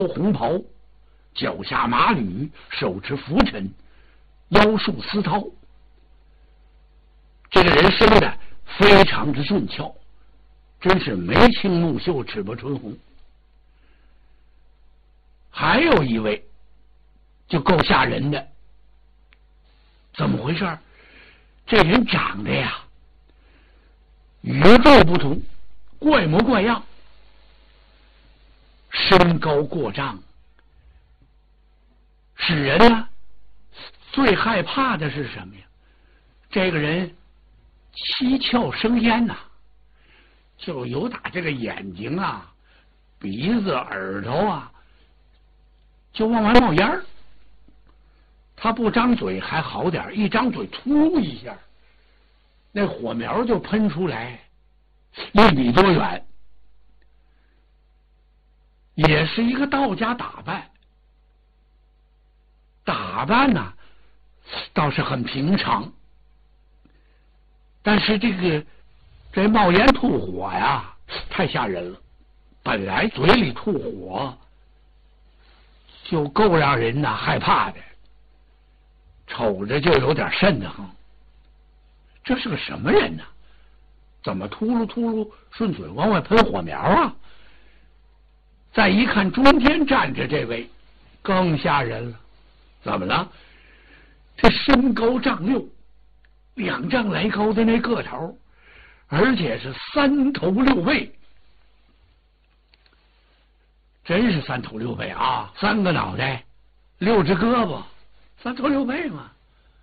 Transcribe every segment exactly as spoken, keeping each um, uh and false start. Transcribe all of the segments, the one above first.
红袍，脚下马履，手持拂尘，腰束丝绦。这个人生的非常之俊俏，真是眉清目秀，齿薄唇红。还有一位就够吓人的，怎么回事？这人长得呀与众不同，怪模怪样，身高过丈，使人呢最害怕的是什么呀？这个人七窍生烟呐、啊，就有打这个眼睛啊、鼻子、耳朵啊，就往外冒烟儿。他不张嘴还好点，一张嘴突一下，那火苗就喷出来一米多远。也是一个道家打扮，打扮呢倒是很平常，但是这个这冒烟吐火呀太吓人了。本来嘴里吐火就够让人呐害怕的，瞅着就有点瘆得慌。这是个什么人呢？怎么秃噜秃噜顺嘴往外喷火苗啊？再一看中间站着这位更吓人了。怎么了？这身高丈六，两丈来高的那个头，而且是三头六臂，真是三头六臂啊！三个脑袋，六只胳膊，三头六臂嘛。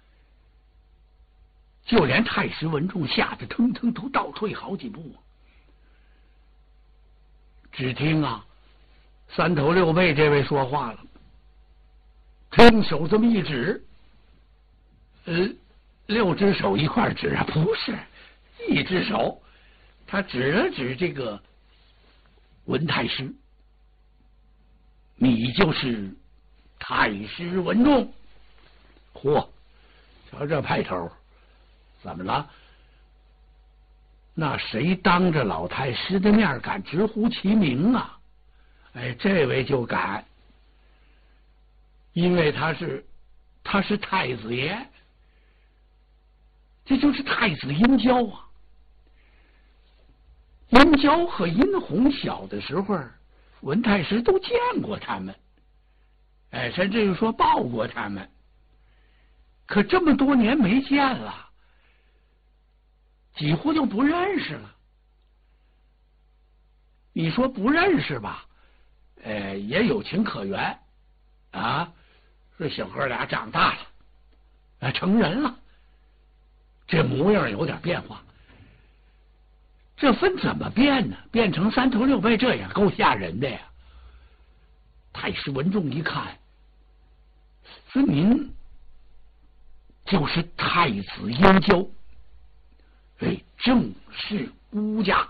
就连太师文仲吓得腾腾都倒退好几步。只听啊三头六臂这位说话了，听手这么一指，呃，六只手一块指啊，不是一只手，他指了指这个文太师，你就是太师文仲。嚯，瞧这派头，怎么了？那谁当着老太师的面敢直呼其名啊？哎，这位就敢，因为他是他是太子爷，这就是太子殷郊啊。殷郊和殷红小的时候，文太师都见过他们，哎，甚至于说抱过他们，可这么多年没见了，几乎就不认识了。你说不认识吧？呃，也有情可原啊，这小哥俩长大了，啊，成人了，这模样有点变化。这分怎么变呢？变成三头六臂，这也够吓人的呀！太师文仲一看，说：“您就是太子殷郊，哎，正是孤家。”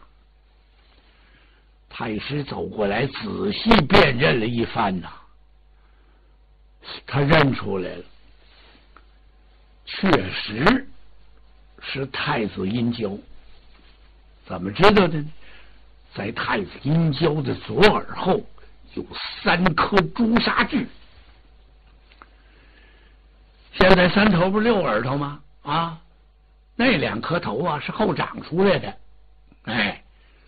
太师走过来，仔细辨认了一番呐、啊，他认出来了，确实是太子殷郊。怎么知道的呢？在太子殷郊的左耳后有三颗朱砂痣。现在三头不是六耳朵吗？啊，那两颗头啊是后长出来的，哎。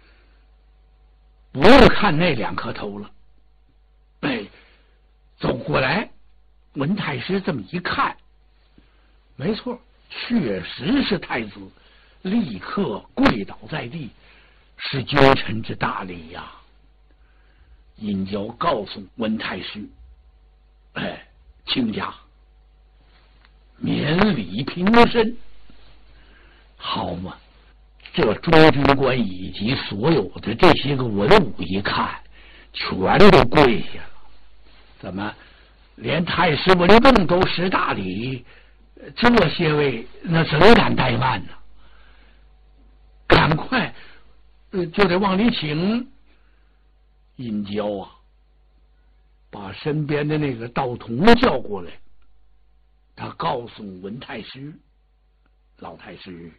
不用看那两颗头了，哎，走过来，文太师这么一看，没错，确实是太子，立刻跪倒在地，是君臣之大礼呀、啊。殷郊告诉文太师：“哎，卿家免礼平身，好嘛。”这中军官以及所有的这些个文武一看，全都跪下了。怎么连太师文仲都识大礼？这些位那怎敢怠慢呢？赶快、呃、就得往里请。殷郊啊，把身边的那个道童叫过来，他告诉文太师：“老太师。”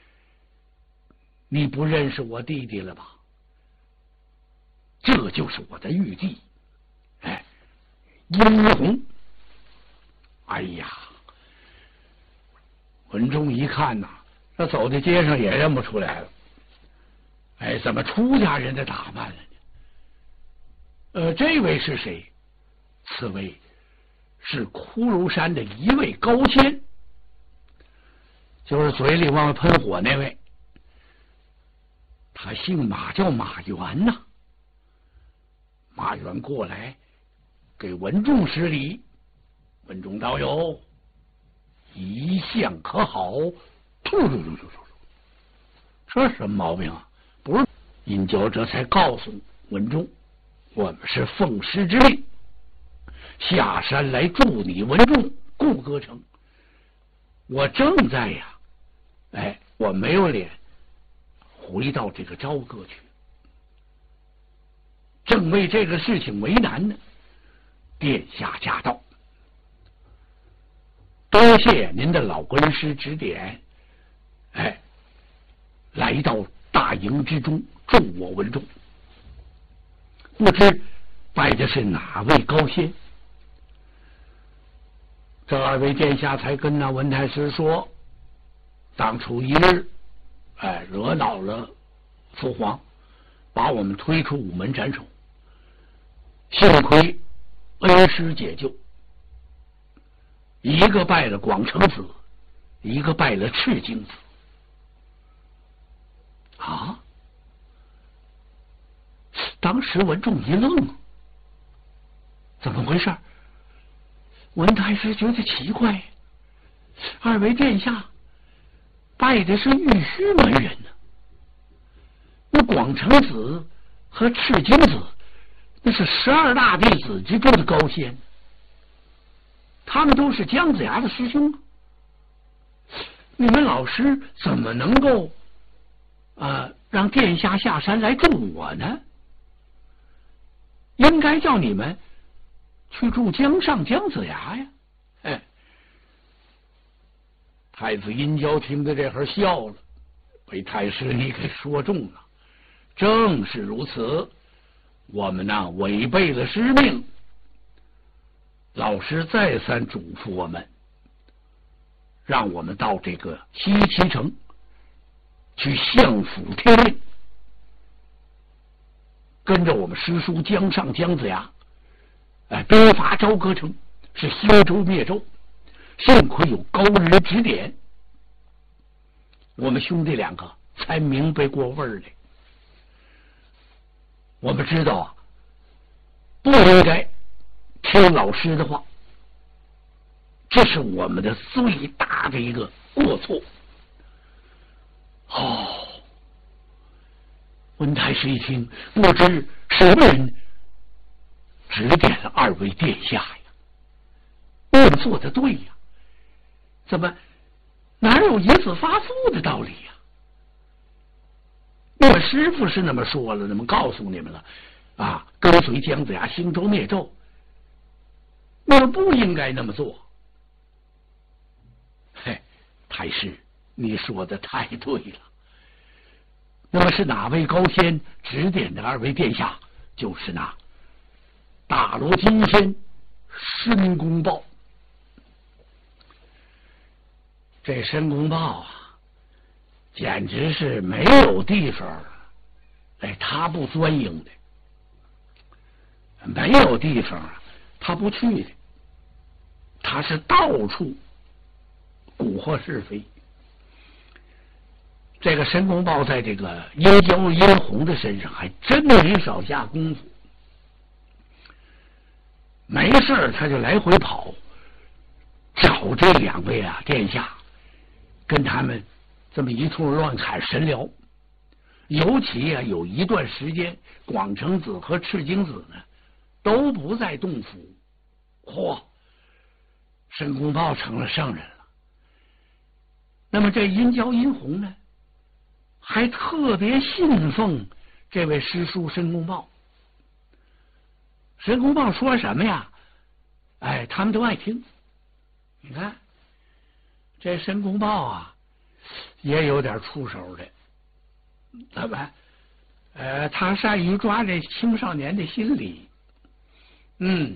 你不认识我弟弟了吧？这就是我的玉帝，哎， 殷红。哎呀，文忠一看呐，这走在街上也认不出来了。哎，怎么出家人的打扮了呢？呃，这位是谁？此位是骷髅山的一位高仙，就是嘴里往外喷火那位。他姓马，叫马元呐。马元过来给文仲施礼，文仲道友一向可好？突突突突突，这什么毛病啊？不是，殷郊这才告诉文仲，我们是奉师之命下山来助你文仲顾歌城。我正在呀，哎，我没有脸回到这个朝歌去，正为这个事情为难呢。殿下驾到，多谢您的老恩师指点，哎，来到大营之中助我文仲，不知拜的是哪位高仙？这二位殿下才跟那文太师说，当初一日，哎，惹恼了父皇，把我们推出午门斩首，幸亏恩师解救，一个拜了广成子，一个拜了赤精子。啊！当时文仲一愣，怎么回事？文太师觉得奇怪，二位殿下拜的是玉虚门人呢，那广成子和赤精子那是十二大弟子之中的高仙，他们都是姜子牙的师兄。你们老师怎么能够呃让殿下下山来助我呢？应该叫你们去助姜尚、姜子牙呀！哎，太子殷郊听得这会儿笑了，被太师你给说中了。正是如此，我们呢违背了师命，老师再三嘱咐我们，让我们到这个西岐城去相府听令，跟着我们师叔姜尚、姜子牙，哎，兵伐朝歌城，是兴周灭周。幸亏有高人指点，我们兄弟两个才明白过味儿来。我们知道啊，不应该听老师的话，这是我们的最大的一个过错。哦，文太师一听，不知什么人指点了二位殿下呀？我们做的对呀，怎么哪有以子发父的道理呀？我师傅是那么说了，那么告诉你们了啊，跟随姜子牙兴周灭纣，我们不应该那么做。嘿，太师，你说的太对了。那么是哪位高仙指点的二位殿下？就是那大罗金仙申公豹。这申公豹啊，简直是没有地方哎他不钻营的，没有地方啊他不去的，他是到处蛊惑是非。这个申公豹在这个殷郊、殷红的身上还真没少下功夫，没事他就来回跑，找这两位啊殿下，跟他们这么一通乱砍神聊。尤其啊有一段时间，广成子和赤精子呢都不在洞府，嚯，申公豹成了圣人了。那么这殷郊、殷红呢，还特别信奉这位师叔申公豹。申公豹说什么呀？哎，他们都爱听。你看，这申公豹啊，也有点出手的。怎么？呃，他善于抓这青少年的心理。嗯，